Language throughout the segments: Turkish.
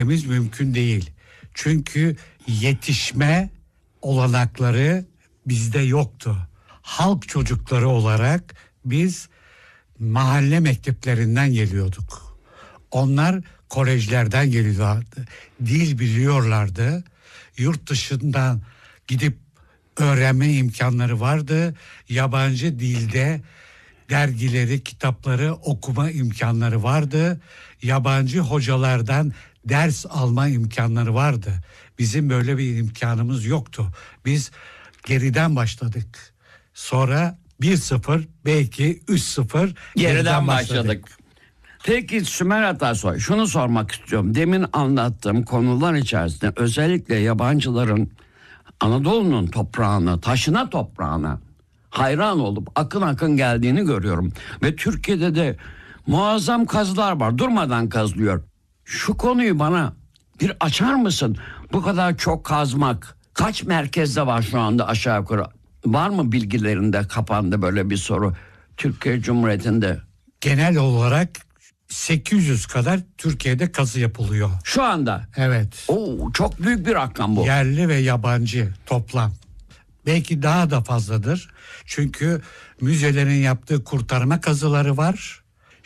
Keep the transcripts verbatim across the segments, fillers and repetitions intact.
mümkün değil. Çünkü yetişme olanakları bizde yoktu. Halk çocukları olarak biz mahalle mekteplerinden geliyorduk. Onlar kolejlerden geliyorlardı. Dil biliyorlardı. Yurt dışından gidip öğrenme imkanları vardı. Yabancı dilde dergileri, kitapları okuma imkanları vardı. Yabancı hocalardan ders alma imkanları vardı. Bizim böyle bir imkanımız yoktu. Biz geriden başladık. Sonra bir sıfır, belki üç sıfır geriden, geriden başladık. başladık. Peki Sümer Atasoy, şunu sormak istiyorum. Demin anlattığım konular içerisinde özellikle yabancıların Anadolu'nun toprağına, taşına toprağına hayran olup akın akın geldiğini görüyorum. Ve Türkiye'de de muazzam kazılar var. Durmadan kazılıyor. Şu konuyu bana bir açar mısın? Bu kadar çok kazmak kaç merkezde var şu anda aşağı yukarı? Var mı bilgilerinde kafanda böyle bir soru? Türkiye Cumhuriyeti'nde. Genel olarak sekiz yüz kadar Türkiye'de kazı yapılıyor. Şu anda. Evet. Oo, çok büyük bir rakam bu. Yerli ve yabancı toplam. Belki daha da fazladır. Çünkü müzelerin yaptığı kurtarma kazıları var.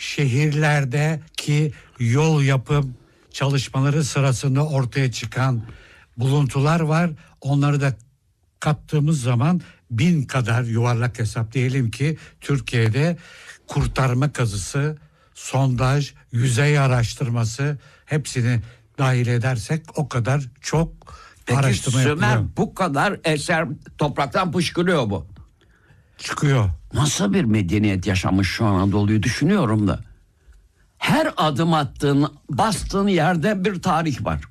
Şehirlerdeki yol yapım çalışmaları sırasında ortaya çıkan buluntular var. Onları da kattığımız zaman bin kadar, yuvarlak hesap diyelim ki Türkiye'de kurtarma kazısı, sondaj, yüzey araştırması hepsini dahil edersek o kadar çok Peki, araştırma Sümer, yapılıyor. bu kadar eser topraktan fışkırıyor bu. Çıkıyor. Nasıl bir medeniyet yaşamış şu Anadolu'yu düşünüyorum da. Her adım attığın, bastığın yerde bir tarih var.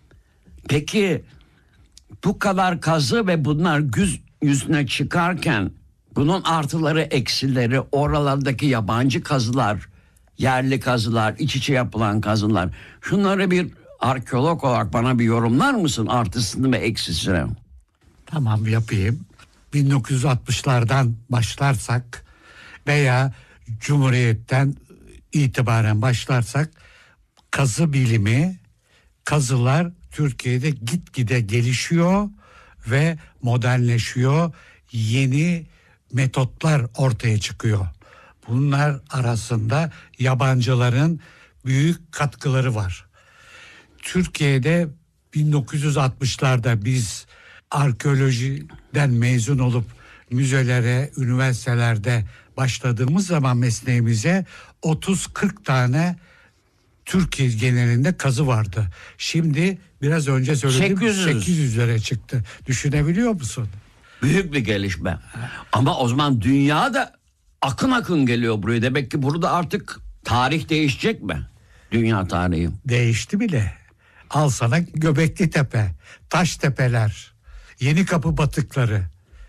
Peki bu kadar kazı ve bunlar güz yüzüne çıkarken bunun artıları eksileri, oralardaki yabancı kazılar, yerli kazılar, iç içe yapılan kazılar, şunları bir arkeolog olarak bana bir yorumlar mısın, artısını ve eksisini? Tamam, yapayım. bin dokuz yüz altmışlardan başlarsak veya Cumhuriyet'ten itibaren başlarsak kazı bilimi, kazılar Türkiye'de gitgide gelişiyor ve modernleşiyor. Yeni metotlar ortaya çıkıyor. Bunlar arasında yabancıların büyük katkıları var. Türkiye'de bin dokuz yüz altmışlarda biz arkeolojiden mezun olup müzelere, üniversitelerde başladığımız zaman mesleğimize otuz kırk tane Türkiye genelinde kazı vardı. Şimdi biraz önce söylediğim sekiz yüz. sekiz yüzlere çıktı. Düşünebiliyor musun? Büyük bir gelişme. Ama o zaman dünya da akın akın geliyor buraya. Demek ki burada artık tarih değişecek mi? Dünya tarihi. Değişti bile. Al sana Göbekli Tepe, Taştepeler, Yenikapı batıkları.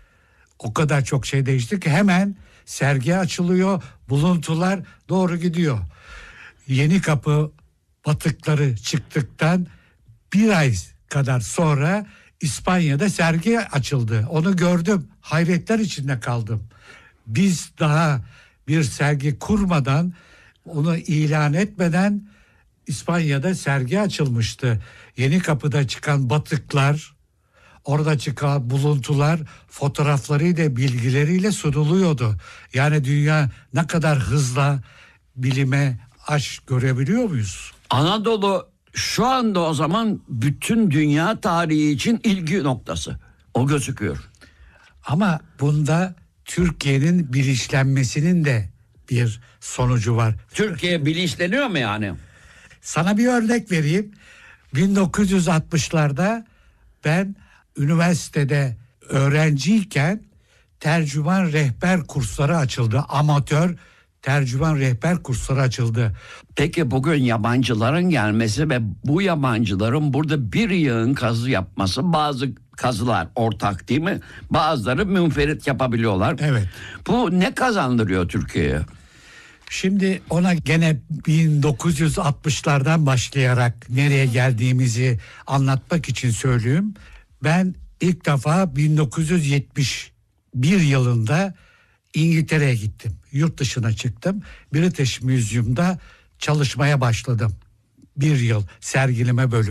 O kadar çok şey değişti ki hemen sergi açılıyor, buluntular doğru gidiyor. Yenikapı batıkları çıktıktan bir ay kadar sonra İspanya'da sergi açıldı. Onu gördüm, hayretler içinde kaldım. Biz daha bir sergi kurmadan, onu ilan etmeden İspanya'da sergi açılmıştı. Yenikapı'da çıkan batıklar, orada çıkan buluntular fotoğraflarıyla, bilgileriyle sunuluyordu. Yani dünya ne kadar hızla bilime aşk görebiliyor muyuz? Anadolu şu anda o zaman bütün dünya tarihi için ilgi noktası. O gözüküyor. Ama bunda Türkiye'nin bilinçlenmesinin de bir sonucu var. Türkiye bilinçleniyor mu yani? Sana bir örnek vereyim. bin dokuz yüz altmışlarda ben üniversitede öğrenciyken tercüman rehber kursları açıldı. Amatör tercüman rehber kursları açıldı. Peki bugün yabancıların gelmesi ve bu yabancıların burada bir yığın kazı yapması, bazı kazılar ortak değil mi? Bazıları münferit yapabiliyorlar. Evet. Bu ne kazandırıyor Türkiye'ye? Şimdi ona gene bin dokuz yüz altmışlardan başlayarak nereye geldiğimizi anlatmak için söyleyeyim. Ben ilk defa bin dokuz yüz yetmiş bir yılında İngiltere'ye gittim. Yurt dışına çıktım. British Museum'da çalışmaya başladım. bir yıl sergileme bölümü